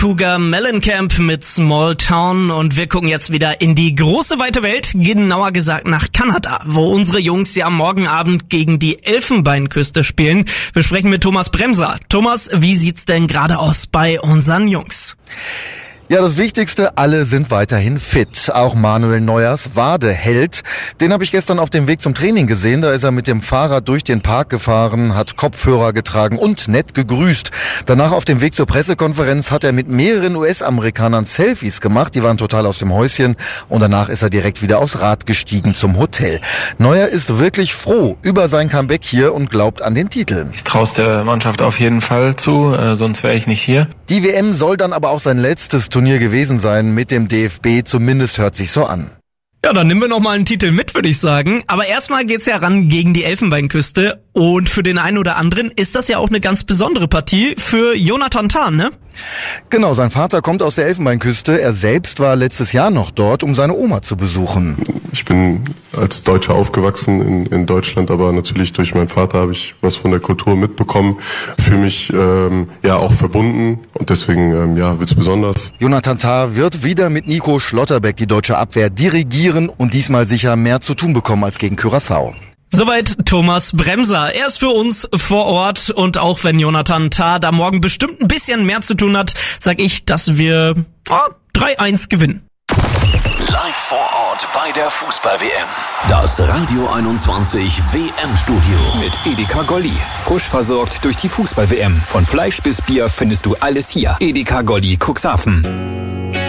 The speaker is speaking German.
Puga Mellencamp mit Small Town und wir gucken jetzt wieder in die große weite Welt, genauer gesagt nach Kanada, wo unsere Jungs ja morgen Abend gegen die Elfenbeinküste spielen. Wir sprechen mit Thomas Bremser. Thomas, wie sieht's denn gerade aus bei unseren Jungs? Ja, das Wichtigste, alle sind weiterhin fit. Auch Manuel Neuers Wade hält. Den habe ich gestern auf dem Weg zum Training gesehen. Da ist er mit dem Fahrrad durch den Park gefahren, hat Kopfhörer getragen und nett gegrüßt. Danach auf dem Weg zur Pressekonferenz hat er mit mehreren US-Amerikanern Selfies gemacht. Die waren total aus dem Häuschen. Und danach ist er direkt wieder aufs Rad gestiegen zum Hotel. Neuer ist wirklich froh über sein Comeback hier und glaubt an den Titel. Ich traue es der Mannschaft auf jeden Fall zu, sonst wäre ich nicht hier. Die WM soll dann aber auch sein letztes Turnier gewesen sein mit dem DFB, zumindest hört sich so an. Ja, dann nehmen wir noch mal einen Titel mit, würde ich sagen. Aber erstmal geht's ja ran gegen die Elfenbeinküste. Und für den einen oder anderen ist das ja auch eine ganz besondere Partie für Jonathan Tah, ne? Genau, sein Vater kommt aus der Elfenbeinküste. Er selbst war letztes Jahr noch dort, um seine Oma zu besuchen. Ich bin als Deutscher aufgewachsen in Deutschland, aber natürlich durch meinen Vater habe ich was von der Kultur mitbekommen. Fühle mich auch verbunden und deswegen wird's besonders. Jonathan Tah wird wieder mit Nico Schlotterbeck die deutsche Abwehr dirigieren und diesmal sicher mehr zu tun bekommen als gegen Curaçao. Soweit Thomas Bremser. Er ist für uns vor Ort und auch wenn Jonathan Tah da morgen bestimmt ein bisschen mehr zu tun hat, sag ich, dass wir 3-1 gewinnen. Live vor Ort bei der Fußball-WM. Das Radio 21 WM-Studio mit Edeka Golli. Frisch versorgt durch die Fußball-WM. Von Fleisch bis Bier findest du alles hier. Edeka Golli Cuxhaven.